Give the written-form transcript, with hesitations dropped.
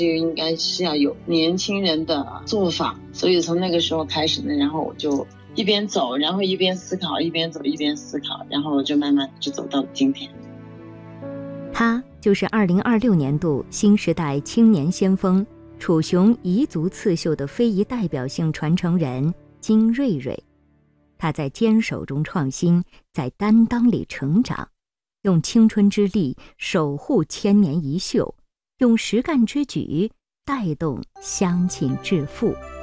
应该是要有年轻人的做法，所以从那个时候开始呢，然后我就一边走，然后一边思考，一边走一边思考，然后我就慢慢就走到了今天。 他就是2026年度新时代青年先锋楚雄彝族刺绣的非遗代表性传承人金瑞瑞。他在坚守中创新，在担当里成长，用青春之力守护千年一绣，用实干之举带动乡亲致富。